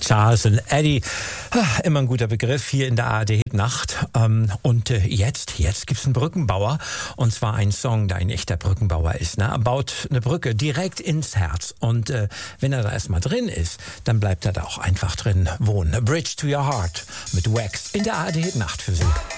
Charles und Eddie, immer ein guter Begriff hier in der ARD Nacht. Und jetzt gibt's einen Brückenbauer, und zwar einen Song, der ein echter Brückenbauer ist. Ne? Er baut eine Brücke direkt ins Herz, und wenn er da erstmal drin ist, dann bleibt er da auch einfach drin wohnen. A Bridge to Your Heart mit Wax in der ARD Nacht für Sie.